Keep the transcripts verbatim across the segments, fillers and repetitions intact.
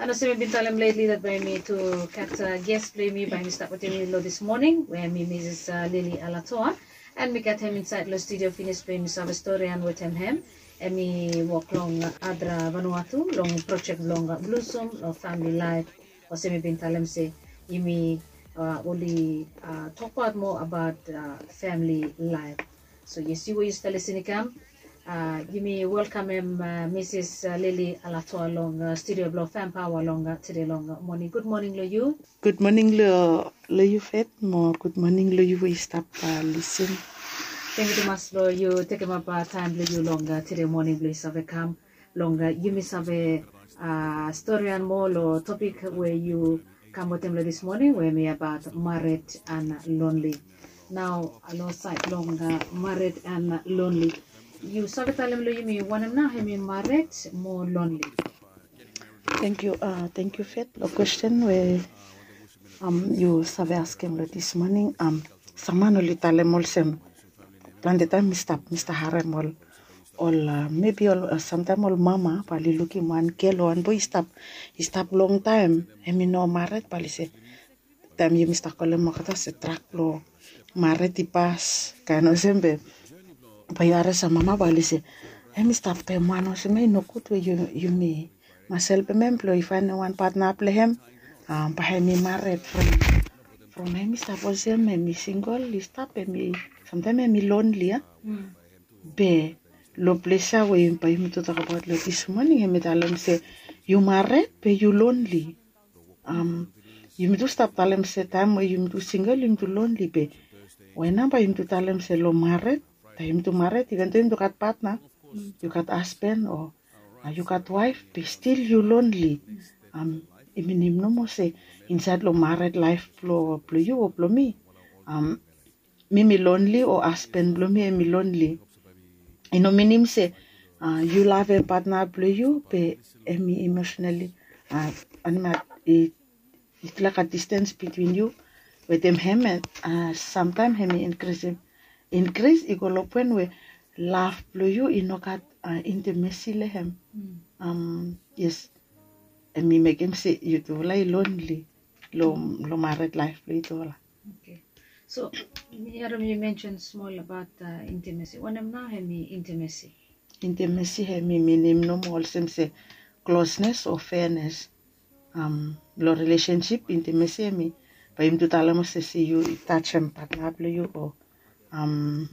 Ano sa may bintalam lately that by me to cat uh, guest play me by me start with me lo this morning where me Missus Uh, Lily Alatoa and me got him inside the studio finish play me some story and with him him and me walk long Adra Vanuatu long project long Blossom long family life or sa may bintalam say you me uh, only uh, talk about more about uh, family life. So you see what you still listening come. Uh, you may welcome him, uh, Missus Uh, Lily Alatoa long uh, studio blow fan power long uh, today long uh, morning. Good morning, lo you. Good morning, lo lo you fet mo. Good morning, lo you we stop uh, listen. Thank you so much, lo you take up uh, time lo you long uh, today morning please have a come long uh, you miss have a uh, story and more lo topic where you come with him this morning where me about married and lonely. Now alongside long uh, married and lonely. You sabi talam lo you me one na hemi married more lonely. Thank you. Uh, thank you, Fet. The question where um you sabi asking lo this morning um sama no litale mol sem. Plan the time Mister Mister Haremol all uh, maybe all uh, sometime all mama pali looking one kelo and boy stop he stop long time hemi no married pali se time you Mister Kolem makata se track lo married ipas kano sembe. Bayara sa mama bali se hemi stop pe mano se me no kutu you you me myself a employee find one partner play him um pa hemi married from from hemi stop was him hemi single he stop hemi sometimes hemi lonely yeah? Mm. Be lo pleasure we pa him to talk about lo this morning hemi talam se you married be you lonely um you me to stop talam se time where you me to single you me to lonely be when number him to talam se lo married time to married even though you got partner mm. you got husband or uh, you got wife but still you lonely mm. um iminim no mo say inside lo married life lo plo you or plo me um me me lonely or husband plo me me lonely ino minim say uh, you love a partner plo you but me emotionally uh and it it's like a distance between you with them him and uh, sometimes him increase increase igolo when we laugh blue you inokat uh, intimacy lehem mm. um yes and me make him say you do like lonely lo lo married life play to la. Okay, so you mentioned small about uh, intimacy. When I'm now hemi intimacy intimacy hemi minim no more sem say closeness or fairness um lo relationship intimacy hemi pa him to talamo say see you touch him partner you or um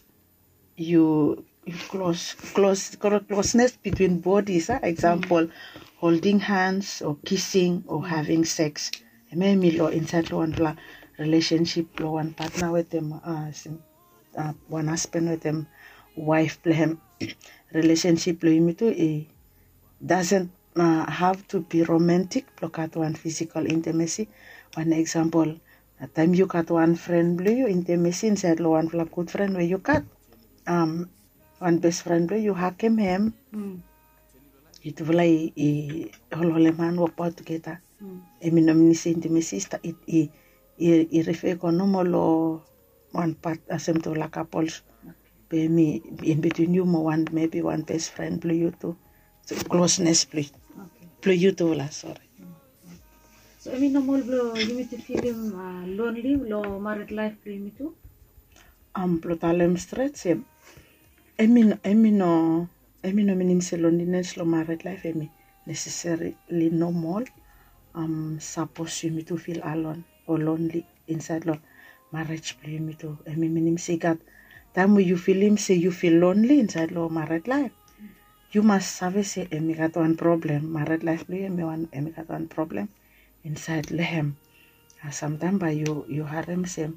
you close close closeness between bodies uh, example mm. holding hands or kissing or mm. having sex maybe lo inside lo one relationship lo one partner with them uh, uh one husband with them wife play relationship lo imito it doesn't uh, have to be romantic look at one physical intimacy one example at time you got one friend blue you intimacy inside lo one good friend where you got um one best friend blue you hug him him mm. it will like i hol hol man work out together mm. I mean omnis intimacy it it it refer ko no lo one part asem to like couples be me in between you mo one maybe one best friend blue you too so closeness please okay. Blue you too la sorry. So, I mean, no more blo, you mean to feel him uh, lonely, lo married life, you mean to? Um, plotalem stress, I mean, I mean, no, I mean, no meaning se loneliness, lo married life, I mean, necessarily no more. Um, suppose you me to feel alone or lonely inside lo marriage, you me to, I mean, meaning say God, time when you feel him, say you feel lonely inside lo married life. You must have say, I got one problem, married life, I one, I got one problem. Inside lehem uh, sometimes by you you harem say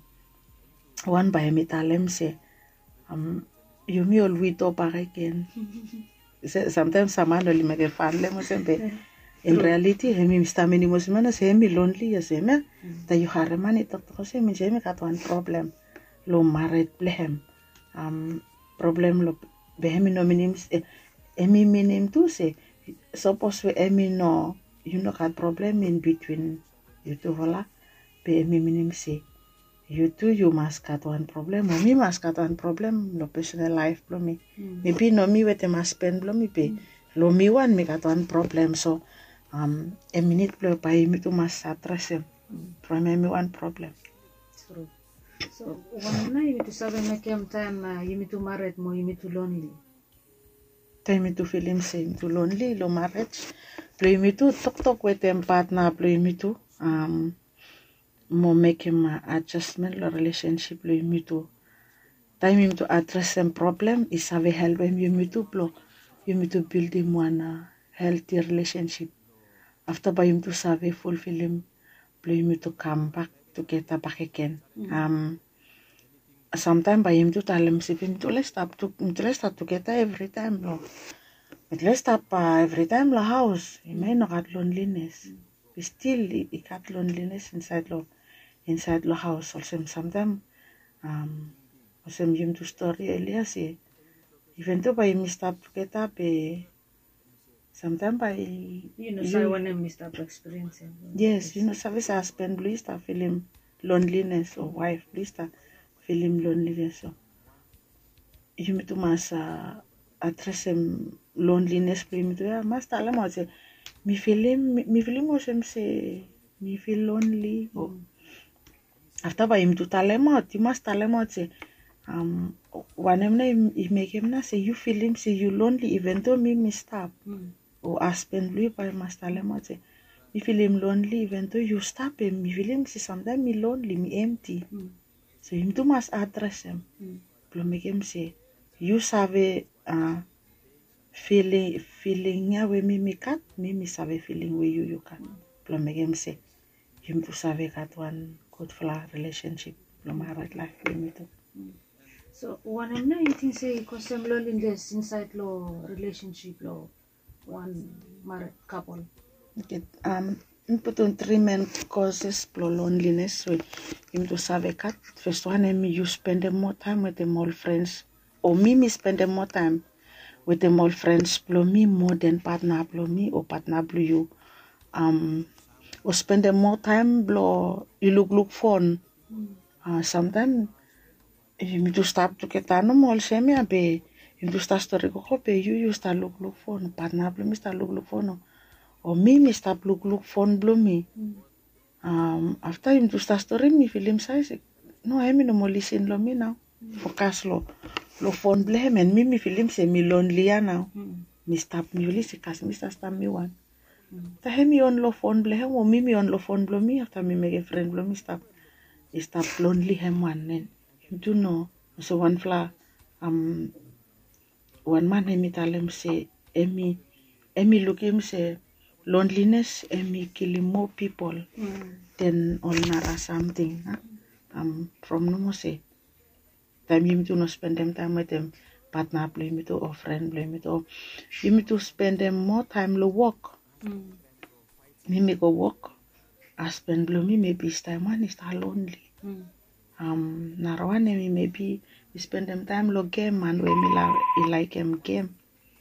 one by me talem say um you me all we to back again sometimes someone only make a fan lemo sembe in reality hemi mista mini musmana say me lonely yes me that you harem man it to say me say me got one problem lo married lehem um problem lo behemi no minim emi minim to say suppose we emi no you know got problem in between you two voila be me minim say you two you must got one problem or me must got one problem no personal life lo me mm. maybe no me with them spend lo me be mm. lo me one me got one problem so um a minute blow by me to mas address him from me one problem. True. So one night you to seven make him time uh, you to married more you to lonely. Time to feel him saying to lonely, lo marriage. Play me to talk talk with them partner, play me to um more make him uh, adjustment lo relationship play me to time him to address some problem is have help him you me to blow you me to build him one uh, healthy relationship. After by him to survey fulfill him, play me to come back together back again. Mm. Um sometimes by him to tell him if him to let's stop to let's start together every time lo. But let's stop uh, every time la house. He may not have loneliness. But still he, he got loneliness inside lo inside the house. Also sometimes um also him to story earlier say even though by him stop together be sometimes by you know so when him stop experiencing. Yes, you know service husband please start feeling loneliness or wife please start feeling loneliness. So you me to mas uh, address him loneliness play me to yeah mas tala mo say me feeling me, me feeling mo say me feel lonely. Mm. Oh. After by him to tell him out, you must tell him out say um one him he make him na say you feel him say you lonely even though me me stop. Mm. Or husband lui by must tell him out say me feel him lonely even though you stop him me feel him say sometimes me lonely me empty. Mm. So him to must address him. Mm. Plus make him say you save uh feeling feeling ya we me me cat me me save feeling we you you can. Plus make him say him to save cat one good flower relationship no married life with me too. Mm. So one of you think say cause some loneliness inside law relationship law one married couple. Okay. Um put on three main causes for loneliness. So him to save cat. First one me you spend more time with them old friends. Or me me spend more time with them old friends blow me more than partner blow me or partner blow you. Um or spend more time blow you look look fun. Mm. Uh, sometimes you to stop to get no more same be you to start story go be you you start look look fun partner blow me start look look fun or me me start look look fun blow me. Mm. Um after him to start story me feel him size no I me no more listen lo me now. Mm. Focus lo lo fun blow him and me me feel him say me lonely now. Mm. Me stop me listen cause me start stop me one. Ta hemi on lo phone blow him or me me on lo phone blow me after me make a friend blow me stop. He stop lonely him one then him do know so one fla um one man him tell him say Emi Emi look him say loneliness Emi killing more people mm. than on nara something. Huh? Um from no more say time him to no spend them time with them partner play me to or friend play me to you me to spend them more time lo work. Mm. Me me go work. Husband blow me maybe this time one is lonely. Mm. Um Narawane me maybe we spend them time lo game and we me la he like him game.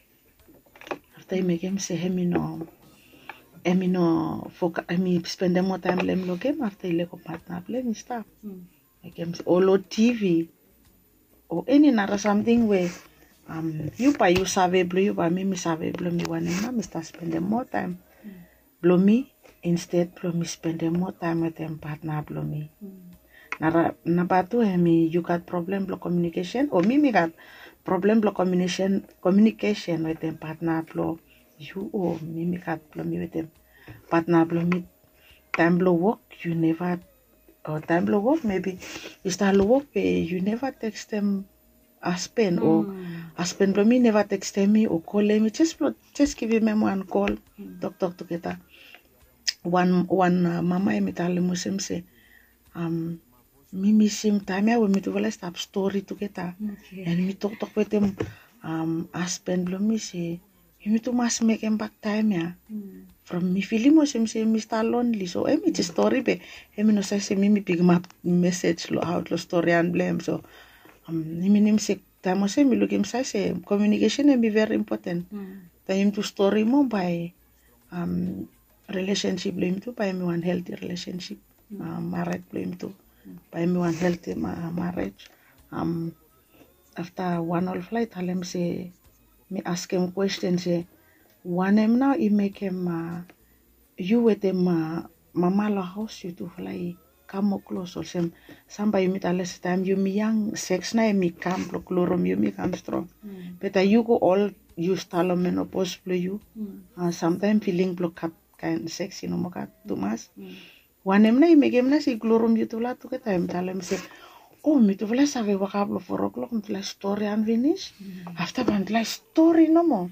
After he make him say hey me no hey me no focus I me spend them more time lem lo game after he like a partner play me stop. Mm. Like him say or T V or any nara something where um you pa you save blow you pa me me save blow me one and me start spend them more time. Mm. Blow me instead blow me spend them more time with them partner blow me. Mm. Nara nabatu me you got problem blow communication or me me got problem blow communication communication with them partner blow you or me me got blow me with them partner blow me time blow work you never or time blow work maybe you start work you never text them husband mm. or husband blow me never text me or call me just blow, just give him one call mm. talk talk together one one uh, mama me tell him say um me miss him time I will me to let's stop story together. Okay. And me talk talk with him um husband blow me say you me to must make him back time ya. Mm. From me feeling mo him say Mister lonely so I me just story be I me no say say me me big map message lo out lo story and blame so um me him say time say me look him say say communication be very important. Mm. Time to story mo by um relationship blame to by me one healthy relationship. Mm. Uh, married blame to by me one healthy uh, marriage. Um, after one all flight, I him say, me ask him question say, one him now he make him uh, you with them uh, mama la house you to fly come more close or some somebody you meet a less time you me young sex na me come block lorum you me come strong. Mm. But uh, you go all you style menopause blue you Mm. uh, sometimes feeling block up kind sex you know moka too much. Mm. One em na me game na si glorum you to la to get time talem say oh me to fly save wakablo four o'clock me fly story and finish. Mm. After one fly story no more.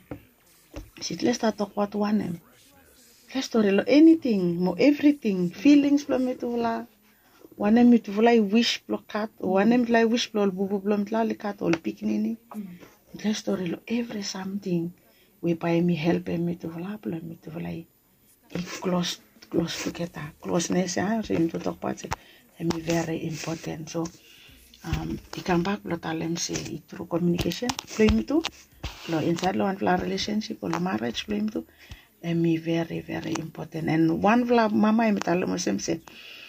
Sit let's start talk about one em. Let's story lo anything mo everything feelings lo me to la. One em me to fly wish block cat one em fly wish block bubu blom tla likat all picnini. Let's story lo every something we buy me help me to fly blow me to fly. It close close together closeness ah so you to talk about it and be very important so um I come back lo talem say through communication flame to lo inside lo one fla relationship or marriage flame to and me very very important and one fla mama em talem sem say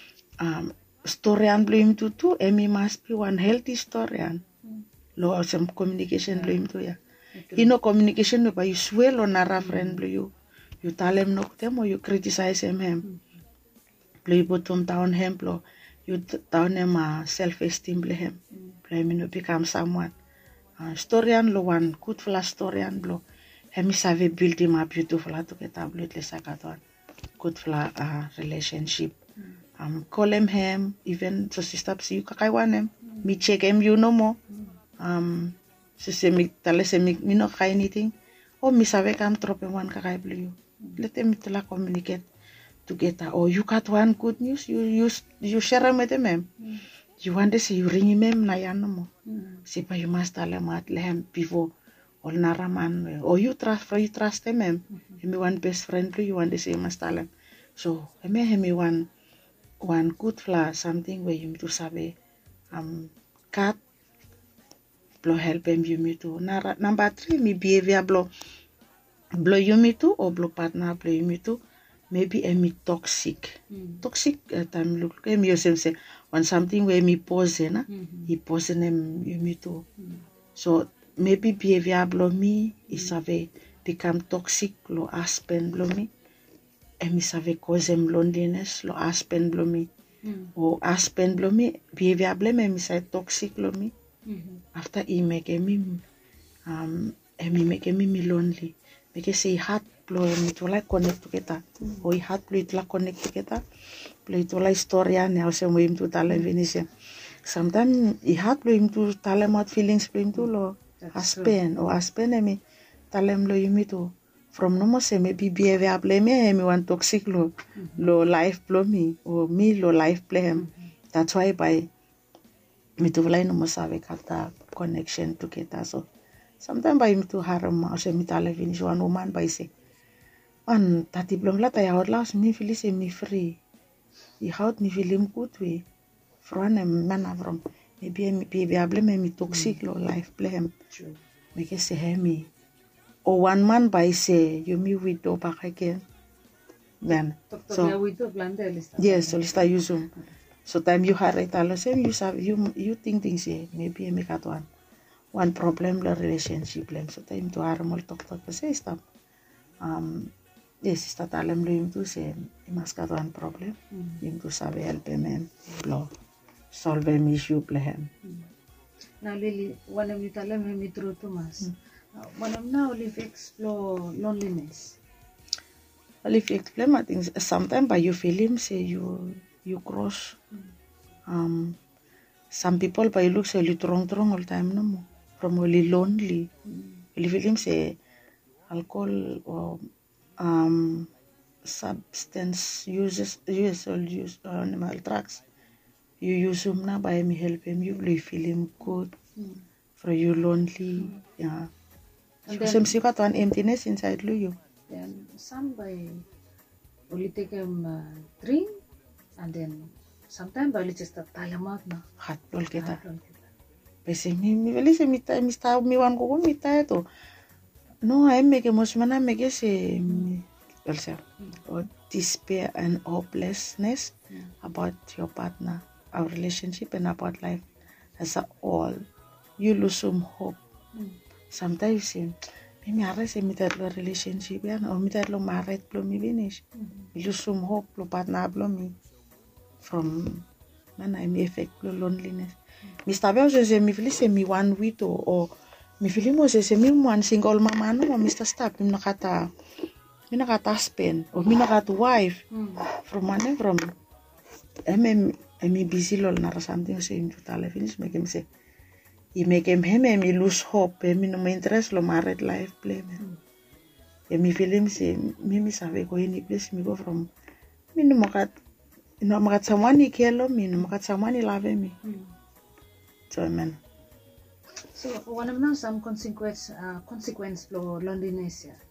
um story and blame to too and me must be one healthy story and lo some communication blame to ya you know communication no by you swell on a friend blue you you tell him no them or you criticize him him play bottom down him blow you down him uh, self-esteem play him play me no become someone uh, story and lo one good flash story and blow him is have build him a beautiful to get a blood less one good fla uh, relationship um call him him even so sister see you kakai one him me check him you no more um so say me tell say me me no kai anything oh me save come drop him one kakai blue let them to la communicate together or you got one good news you you you share them with them mm. You want to say you ring him na yan no mo say pa you must tell him at him before or naraman or you trust for you trust him him mm-hmm. One best friend you want to say you must tell him so him him one one good flaw something where you to sabe um cat blow help him you me to Nara, number three me behavior blow blow you me too or blow partner blow you me too maybe a me toxic mm. Toxic uh, time look em you say when something where me pose na mm-hmm. He pose them you me too mm. So maybe behavior blow me mm. Is have become toxic lo husband blow me and me have cause them loneliness lo husband blow me mm. Or husband blow me behavior blow me me say toxic blow me mm-hmm. After he make me um and me make me me lonely because say heart blow me to like connect together mm. Or heart blow it like connect together blow to like story and how some way to tell him finish sometimes he heart blow him to tell him what feelings blow him to lo husband or husband and me tell him lo you me to from no more say maybe behavior blame me me one toxic lo mm-hmm. Lo life blow me or me lo life play him mm-hmm. That's why by me to like no more save kata connection together so sometimes by me to harm or say me tell finish one woman by say one tati belum lah tay out last me feel say me free I out me feel him good way from a man from maybe me baby I blame me toxic lo life blame true me ke say me or one man by say you me widow back again then so yes so let's use zoom so time you had it all same you have you you think things say maybe me got one one problem the relationship blame so time to harm all talk talk say stop um yes está talem lo him to say he must got one problem mm. Him to sabe help him blow solve him issue blame mm. Now Lily one of you talem him through Thomas mm. uh, one of now live explore loneliness well if you explain I think sometimes by you feel him say you you cross mm. um some people by look say you wrong wrong all time no more from really lonely mm. You feel him say alcohol or um substance uses use or use uh, animal drugs you use them now by me help him you really feel him good mm. For you lonely mm. Yeah and so some see got one emptiness inside you then some by only take him uh, drink and then sometimes by just a time out na hat lol kita pese mi mi veli se mi ta mi sta mi wan ko mi ta to no I make a most man I make say also or despair and hopelessness mm. About your partner our relationship and about life as a all you lose some hope mm. Sometimes you say mi ares mi tatlo relationship yan o mi tatlo married blo mi finish. Mi lusum hope blo partner blo mi from mana mi effect blo loneliness. Mi stabel se mi fili se mi one widow o mi fili mo se mi one single mama no mi sta stop mi nakata mi nakata husband o mi nakata wife from mana from em em busy lol na something se mi total finish me kem se I make him him mi lose hope mi no me interest lo married life play me. E mi film se mi mi sabe go any place mi go from mi no makat no makat someone I kelo mi no makat someone I love me. So man. So one of now some consequence uh, consequence for loneliness ya.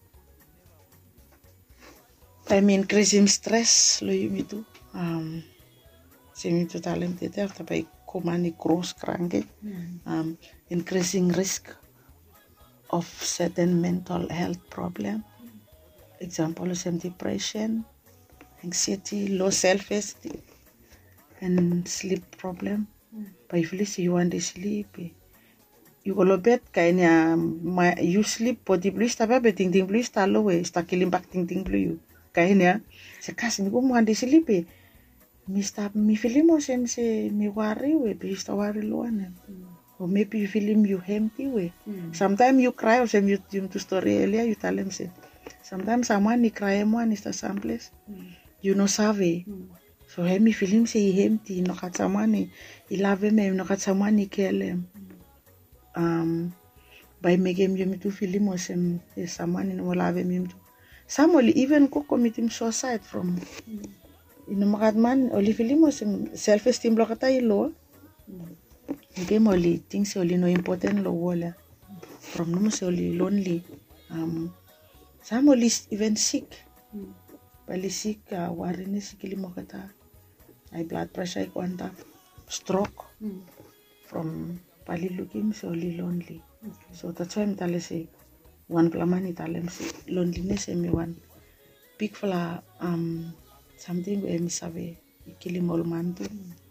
I mean increasing stress lo you me too. Um se mi total em tete after by komani cross kranke. Um increasing risk of certain mental health problem. Example is depression, anxiety, low self-esteem, and sleep problem. But if you want to sleep, you go to bed, kaya you sleep, body blue, staba be ting ting blue, sta low, sta killing back ting ting blue. Kaya niya, sa kasi mi ko mo want to sleep, mi stop, mi feeling mo sem se mi worry we, bi sta worry luan. Or maybe you feel him you empty way. Mm. Sometimes you cry or some you to story earlier you tell him say. Sometimes someone he cry one is the same place. Mm. You know save. Mm. So he me feel him say he empty no kat someone he love him no kat someone he kill him. Um by make him you me to feel him or some someone no love him you. Some will even go commit him suicide from. Mm. In no kat man only feel him or some self esteem block ata low. Game only things only no important lo wala from no so only lonely um some only even sick mm. Bali sick uh, warine sikili mo kata high blood pressure kwanta stroke mm. From bali looking so only lonely okay. So that's why I'm telling say one plamani talem say loneliness emi one big fla um something where mi sabe ikili molmanto.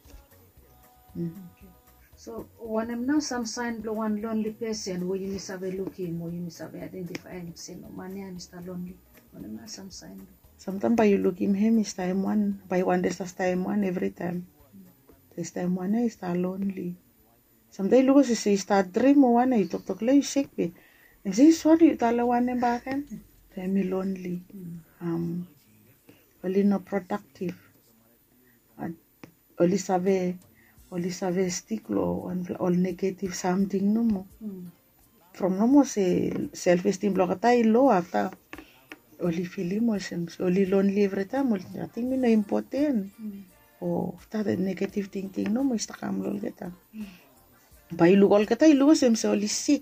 Mm. Okay. So when I'm now some sign blow one lonely person where you miss away looking or you miss away identifying say no money and Mister Lonely. When I'm now some sign. Sometimes by you look him him is time one by one day time one every time. Mm. This time one is lonely. Sometimes look as say start dream one you talk talk like sick be. And say sorry you tell one and back and time me lonely. Mm. Um only no productive. Uh, only sabe only save stick lo all negative something no mo. Mm. From no mo se self esteem block ata low after only feeling mo sem only lonely every time I think me no important. Mm. O after the negative thinking no mo ista kam lol kita. Mm. By look all kita look sem se only sick.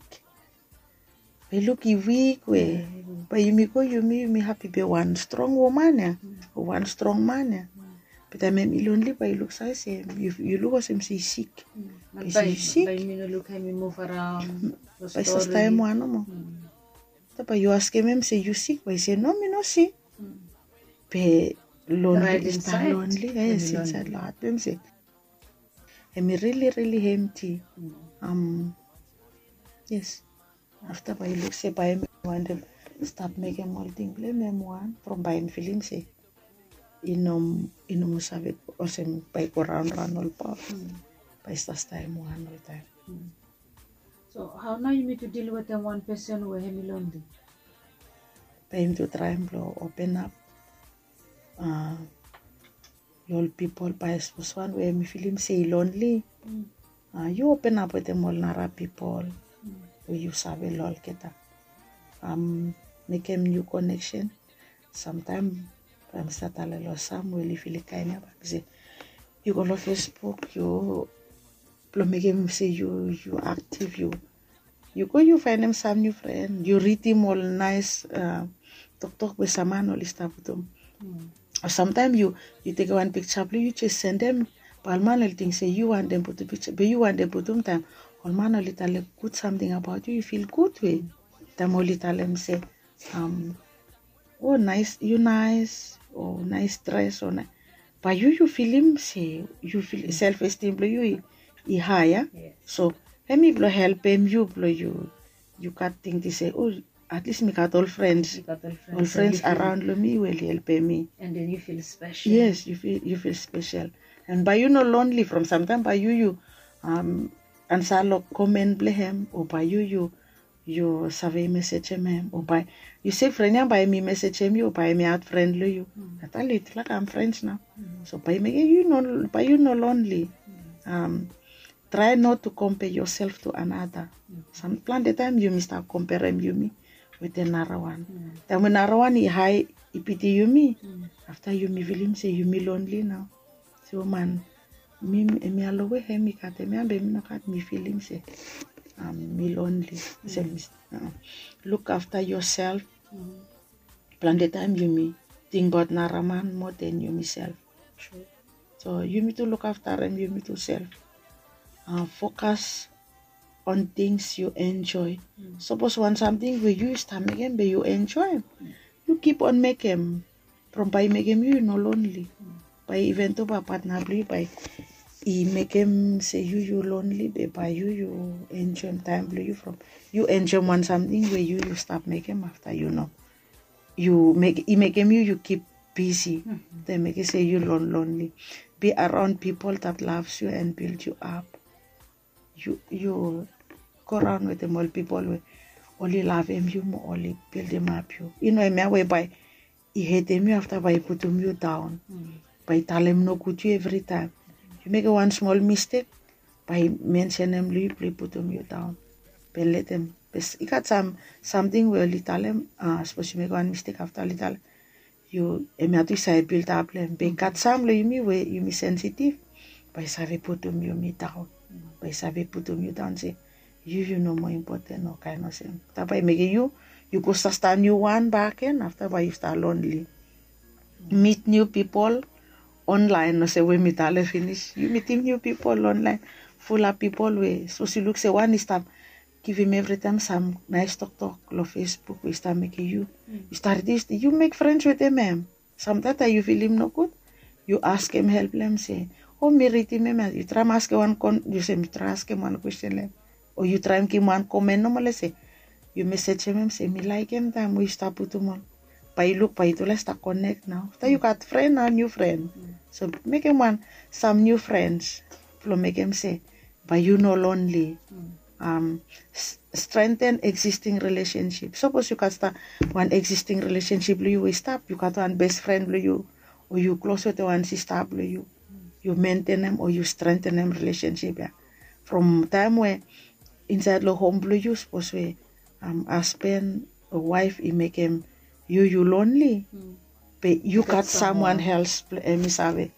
By look weak we. Mm. By you me go you me me happy be one strong woman ya. Mm. Or one strong man ya. But I mean, lonely by look size you you look as him say sick. Mm. By sick. By me no look him move around. By sa time mo ano mo. Tapos you ask him say you sick. By say no me no sick. Mm. Be lonely is that lonely. Yes, inside lot. Them say. I'm really really empty. Mm. Um. Yes. After by look say by me one them stop making more thing blame them one from by him feeling say. Inom inom sabi o sem by ko round round all pa by start time one all time. Mm. So how now you need to deal with the one person who is lonely? By him to try and blow open up. Uh, all people by one where me feel him say lonely. Mm. Uh, you open up with them all nara people. Mm. Where you sabi lol kita. Um, make them new connection. Sometimes. I'm start a little Samuel if you kind of say you go on Facebook, you make him say you you active, you you go you find him some new friend, you read him all nice uh, talk talk with someone all stuff with them. Mm. Or sometimes you you take one picture, you just send them. But man will think say you want them put the picture, but you want them put them time. All man will tell them good something about you, you feel good way. Them all tell them say um oh nice you nice. Or nice dress or nice. But you you feel him say you feel self esteem blow you i higher. Yes. So let me blow help him you blow you you can't think to say oh at least me got all friends. You got all friends. All so friends you feel- around me will help me. And then you feel special. Yes, you feel you feel special. And by you no lonely from sometimes by you you um and salo comment blehem or by you you you save message him or by you say friend by me message him you by me out friend you. I tell you like I'm friends now. So by me you no by you no lonely. Um try not to compare yourself to another. Some plan the time you start comparing you me with another one. Mm. Then when another one is high, it pity you me. Mm. After you me feel him say you me lonely now. So man, me me alone he me cat me and me no cat me feel him say um me lonely. Say uh, look after yourself. Mm. Plan the time you me think about another man more than you myself. True. So you me to look after him, you me to self. Uh, focus on things you enjoy. Mm. Suppose want something where you start making, but you enjoy. You keep on making. From by making you no lonely. Mm. By even to by partner by he make him say you you lonely, but by you you enjoy time blue you from you enjoy one something where you you stop making after you know. You make he make him you you keep busy. Mm-hmm. They make it say you lon lonely. Be around people that loves you and build you up. You you go around with them all people who only love him you more only build them up you. You know me whereby he hate him you after by put him you down. Mm. By tell him no good you every time. You make a one small mistake by mention him you play put him you down. But let him but you got some something where you tell him uh suppose you make one mistake after little you immediately say build up them. But got some you me where you me sensitive by say put him you me down. By say put him you down say you you know more important no kind of thing. That by make you you go start new one back in after by you start lonely. Mm. Meet new people online no say we meet all finish. You meeting new people online full of people where so she look say one is time give him every time some nice talk talk on Facebook we start making you mm. you start this you make friends with him ma'am. Sometimes you feel him no good you ask him help them say oh me read him you try ask one con you say me try ask him one question like or you try him give one comment no more say you message him say me like him time we start put him on by look by to let's start connect now so you got friend now new friend mm. So make him one some new friends to make him say but you no lonely mm. um s- strengthen existing relationship. Suppose you can start one existing relationship you will stop you got one best friend you or you close with one sister you mm. you maintain them or you strengthen them relationship yeah. From time where inside the home blue you suppose we um husband or wife you make him you you lonely mm. but you got someone, someone else uh,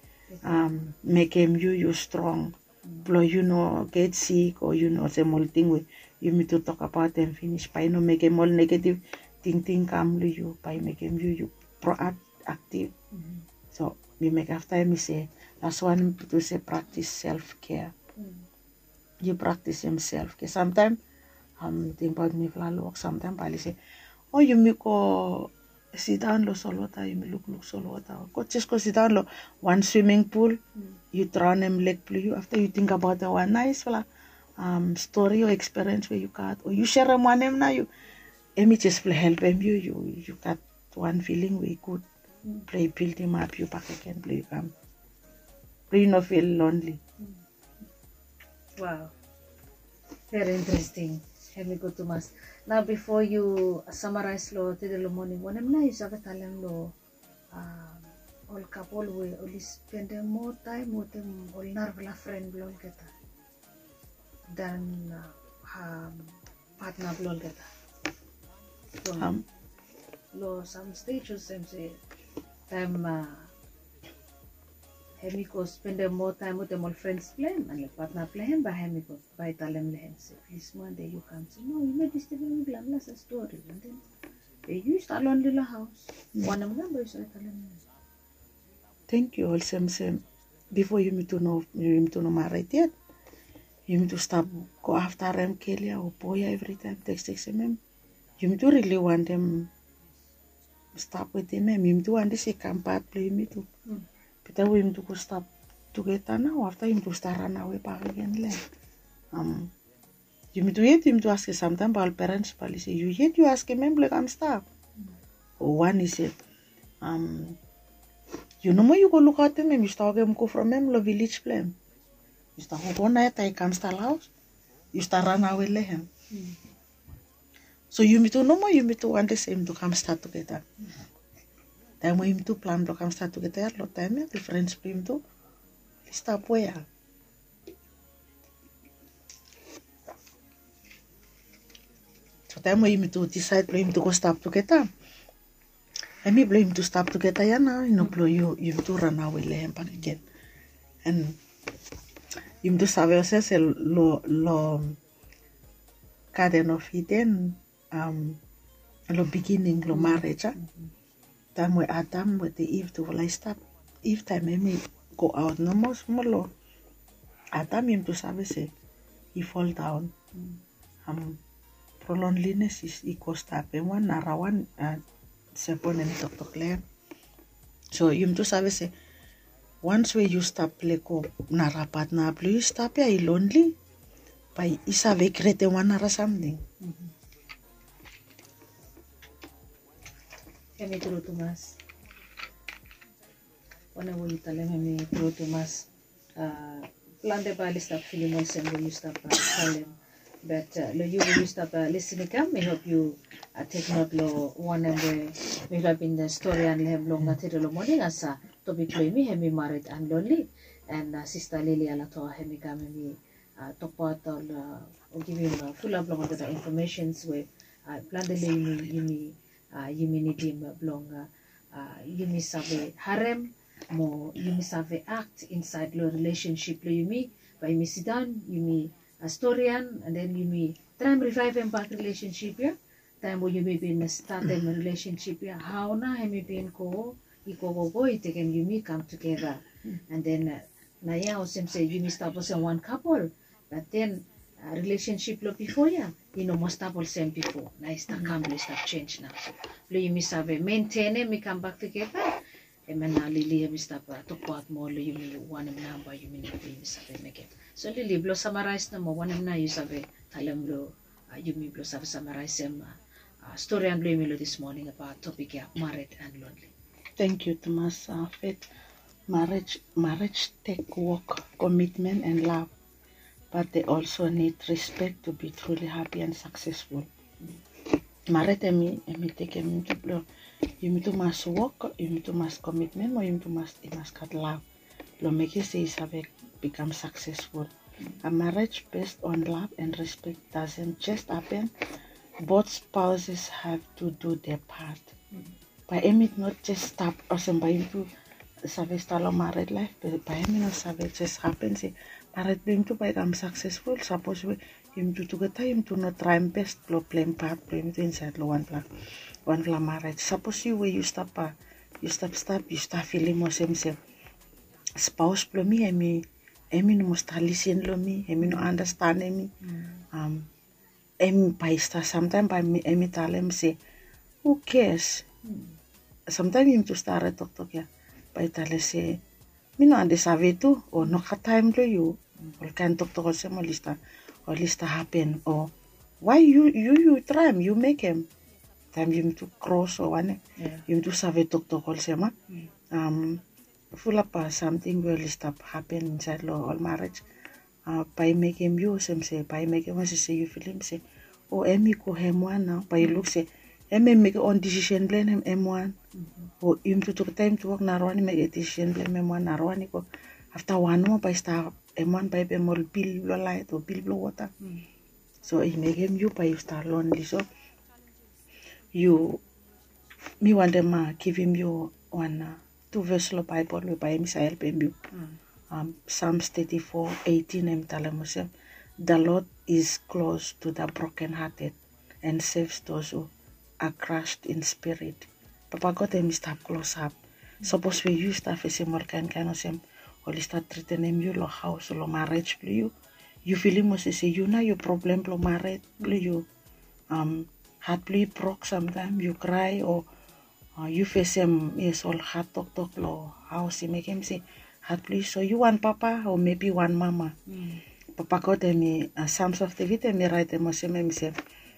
um make him you you strong mm. You know get sick or you know some old thing with you need to talk about them finish by no make him all negative thing thing come to you by make him you you proactive mm-hmm. So we make after me say that's one to say practice self-care mm. You practice himself because sometimes um think about me for sometimes I say oh you make go sit down lo solo water you look look solo water go just go sit down lo one swimming pool mm. You drown him leg blue you after you think about the one nice fella um story or experience where you got or you share them one him now you emi just play help him you you you got one feeling where you could mm. Play build him up you back again play um play you not feel lonely mm. Wow, very interesting. Let me go to mass. Now before you summarize lo today the morning, when I'm nice, I've talent lo um all couple we only spend more time with them all narvala friend blog kita than uh, um, partner blog kita. So um, lo some stages some say time uh, Hemiko spend more time with them all friends plan and like partner plan by Hemiko by Talem Lehen. Say, please one day you come say, no, you made this thing last a story. And then they used a lonely little house. Mm. One of them is Talem. Thank you all same same. Before you need to know you need to know married yet. You need to stop go after them Kelia or boy every time text text them. You need to really want them stop with them. You need to want to say come back play me too. Mm. But we need to go stop together now after him to start run away back again. Like, um, You me to yet him to ask sometimes about parents, but say you yet you ask him like I'm stop. Or one is it, um, you know you go look at him and you start him go from him lo village plan. You start go night I come start house. You start run away let him. Mm. So you me to no more you me to want the same to come start together. Mm. Then when him to plan to come start together, lot time the friends him to stop where. So time when him to decide for him to go stop together. And me blame to stop together yana, you know, blow you you to run away let him back again. And you to save se lo lo garden of Eden um lo beginning lo marriage. Time where Adam with the Eve to like stop Eve time me go out no more small. Adam him to save se he fall down. Um pro loneliness is equal stop and one nara one uh seven and Doctor Claire. So you to save se once where you stop leko narapat na blue you stop ya lonely by isa ve create one or something. Kami turu tumas. Wana wo itale kami turu tumas. Ah plan de bali stop feeling once and you stop calling. But uh, lo you will stop uh, listening come. I hope you uh, take note lo one and the we have been the story and have long material lo morning asa. To be clear, me hemi married and lonely, and uh, sister Lily Alatoa hemi come me uh, talk about or uh, give him uh, full up long the informations where uh, plan the yumi yumi uh, yumi need him long uh, yumi save harem mo yumi save act inside the relationship lo yumi by yumi sit down yumi a storyan and then yumi try and revive him back relationship ya time where yumi been start them relationship ya how na hemi been ko Iko go ite can Yumi come together, mm. and then uh, Naya also say Yumi stop was one couple, but then uh, relationship lo before ya, you know most couple same before. Nice to come, let's stop change now. So, lo Yumi save maintain it, me come back together. And then uh, Lily Yumi stop uh, talk about more lo Yumi one number Yumi Yumi save make it. So Lily blow summarize no more one na you save talam lo Yumi blow save summarize them uh, story and blame lo this morning about topic ya married and lonely. Thank you, Thomas. Uh, faith, marriage, marriage take work, commitment, and love, but they also need respect to be truly happy and successful. Marriage, emi, emi take emi to blow. You need to must work, you need to must commitment, or you need to must, you must got love. Lo make you say have become successful. A marriage based on love and respect doesn't just happen. Both spouses have to do their part. By aiming not just stop or somebody to save style married life, but by aiming not save just happen say married being to become successful. Suppose we him to together him to not try best to play part play to inside lo one plan one plan marriage. Suppose you where you stop uh, you stop stop you start feeling more same same spouse plo me I mean I mean no must listen lo me I mean no understand me um I mean by start sometimes by me I mean tell him say who cares. Sometimes you to start a talk talk ya. By tell say, me no understand too, or no have time to you, or can talk to us more lista, or lista happen, or why you you you try him, you make him. Time you to cross or one, you to save talk to us ma. Um, full up something will lista happen inside law or marriage. Uh, by making you some say, by making one say you feel him say, oh, Emmy go him one now. By look say. Eme make on decision blame him M one. Or him to take time to work narwani make a decision blame M one narwani ko. After one more by star M one by be more bill blow light or bill blow water. Mm. So he make him you by start lonely. So you me want them uh, give him you one uh, two verse of Bible by him say help him you. Mm. Um Psalms thirty-four eighteen em talamuse. The Lord is close to the brokenhearted and saves those who are crushed in spirit. Papa God them stop close up. Suppose we use stuff as a more kind kind of same or start treating them you lo house lo marriage play you. You feel must say you know your problem lo marriage play you um heart play broke sometimes you cry or uh, you face him yes all heart talk talk lo house he make him say heart play so you want papa or maybe one mama. Mm. Papa God emi uh, Psalms of David emi write emo se me se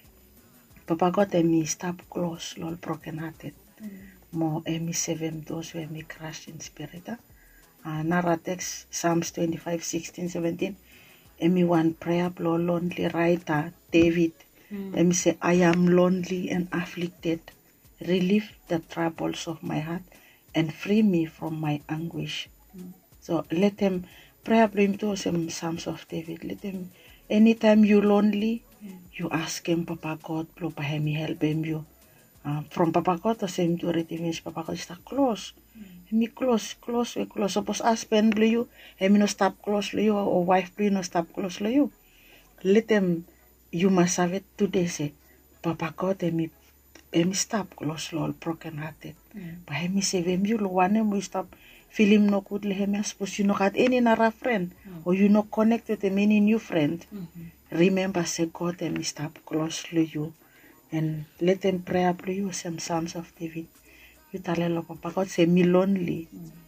Papa God emi stop close lol broken hearted. Mm. Mo emi seven those who emi crushed in spirit. Uh, Nara text Psalms twenty-five, sixteen, seventeen. Emi one prayer blow lonely writer David. Mm. Emi say I am lonely and afflicted. Relieve the troubles of my heart and free me from my anguish. Mm. So let them prayer bring to some Psalms of David. Let them anytime you lonely, mm. you ask him Papa God, blow by him help him you. Uh, from Papa God to same to redeem Papa God is close. Hemi close, close, we close. Suppose husband blue you, hemi no stop close to you, or wife blue no stop close to you. Let them, you must have it today say, Papa God, hemi, hemi stop close to all broken hearted. Mm. But hemi say, hemi you lo one we stop feeling no good, le hemi suppose you no got any nara friend, mm. or you no connect with a many new friend. Mm-hmm. Remember say God, hemi stop close to you. And let them pray up to you some Psalms of David. You tell lo Papa God say me lonely.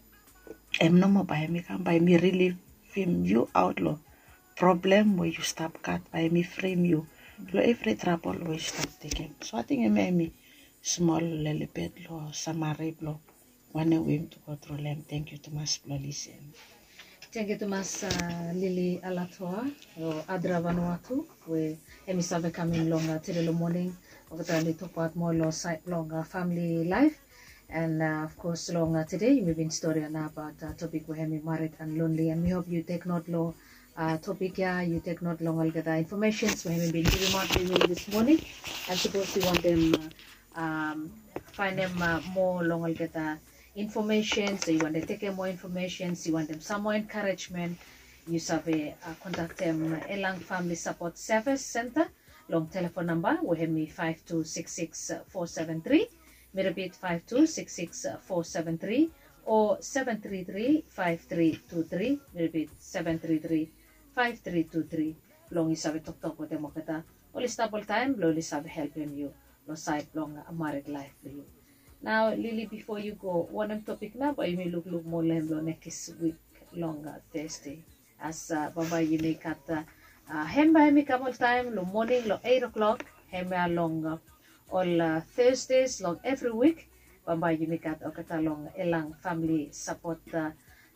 Em no more by me come by me relieve him you out lo problem where you stop cut by me frame you. Lo every trouble where you stop taking. So I think it made me small little bit lo summary lo one way to go through them. Thank you to mas lo listen. Thank you to mas uh, Lily Alatoa o Adra Vanuatu we emi sabe coming longer till the morning of the little part more lo side longer family life. And uh, of course, long uh, today, you may be in story now about uh, topic where we married and lonely. And we hope you take note long uh, topic here. You take note long. I'll get the information. So we have been giving out email this morning. And suppose you want them uh, um, find them uh, more long. I'll get the information. So you want to take more information. So you want them some more encouragement. You survey uh, contact them uh, Elang Family Support Service Center. Long telephone number. We have me five two six six four seven three. Me repeat five two six six four seven three or seven three three five three two three. Me repeat seven three three five three two three. Long isabi tok tok with them okata. All stable time, lo isabi helping you. Lo side long a married life for you. Now, Lily, before you go, one topic na but you may look look more lem lo next week longer Thursday. As uh, baba you make at uh, hemba hemi come all time lo morning lo eight o'clock hemba longer. All uh, Thursdays long every week bamba you make at okata long elang family support uh,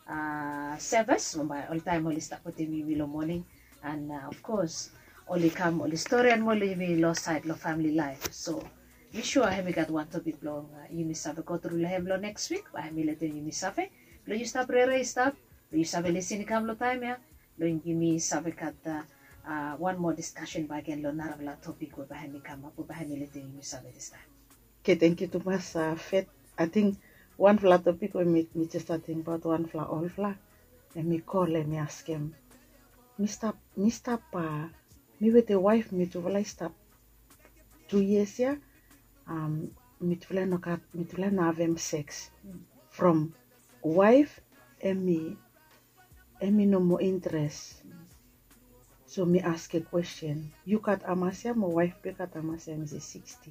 uh, service bamba all time all start with me lo morning and uh, of course only come all story and more me lo side lo family life so be sure I have got one topic long uh, you miss have go through lo lo next week I have let you miss have lo you stop re stop lo you have listen come lo time ya lo you miss have got uh, Uh, one more discussion bagian lo naravla topic ko bahan ni kama po bahan ni lete ni sabe this time. Okay, thank you to mas uh, Fet. I think one flat topic we meet me just talking about one flat all flat. And me call and me ask him, Mister Mister Pa, me with the wife me to vla stop two years ya. Um, me to vla no kat me to vla na have him sex mm. from wife and me and me no more interest. Mm. So me ask a question. You cut Amasia, my wife be cut Amasia, me say sixty.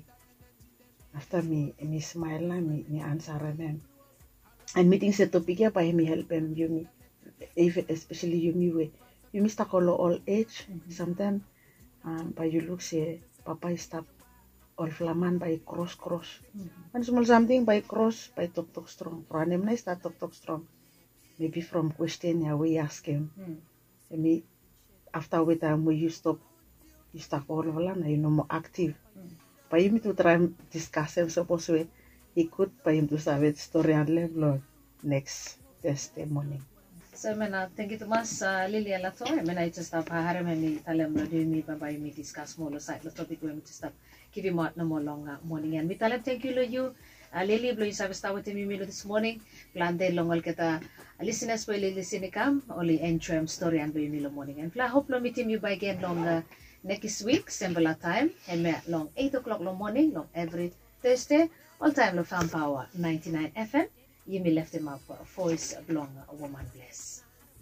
After me, me smile and me, me answer them. And meeting set topic here by me help them you me, even especially you me way. You miss call all age. Mm-hmm. Sometimes, um, by you look say Papa is stop all flaman by cross cross. Mm-hmm. And small something by cross by talk talk strong. For them nice that talk talk strong. Maybe from question yeah we ask him. Mm. And me. After we time when you stop, you start all of land, you know more active. Mm. But you need to try and discuss him suppose we he could by him to have it story and level next Thursday morning. So mena thank you to mas uh, Lily Alato. Mena I just have hare me talem lo do me baba me discuss more lo side lo topic we just have give him out no more long uh, morning and me talem thank you lo you. Uh, Lily, blow you service with me this morning. Plan de long kita listeners will listen come only enjoy story and be milo morning. And I hope lo meeting you by again long uh, next week, similar time, and long eight o'clock long morning, long every Thursday, all time lo Farm Power ninety-nine F M. You may left him up for voice long a woman bless.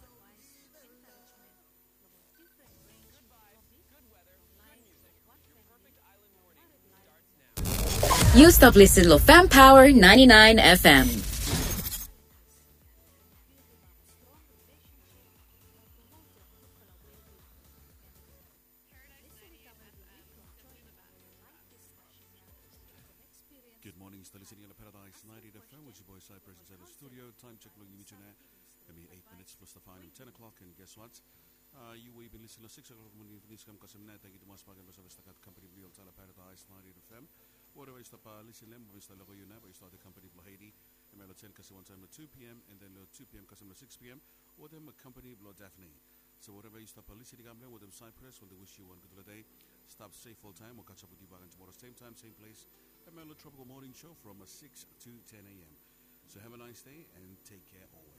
You stop listening to Fam Power ninety-nine F M. radio. Time check looking at now. Give me eight minutes plus the final ten o'clock. And guess what? Uh, you will be listening to six o'clock morning for this come Kasimnet. Thank you to Mas Pagan Basa Vista Company Real Tala Paradise ninety F M. Whatever is the pa listen them, but the logo you know, but you start the company Blo Haiti. And Melo ten Kasim one time at two p.m. and then two p.m. Kasim at six p.m. Or them a company Blo Daphne. So whatever you stop listening gambling with them Cypress, when they wish you one good day. Stop safe full time. We'll catch up with you back on tomorrow same time, same place. And Melo Tropical Morning Show from six to ten a.m. So have a nice day and take care always.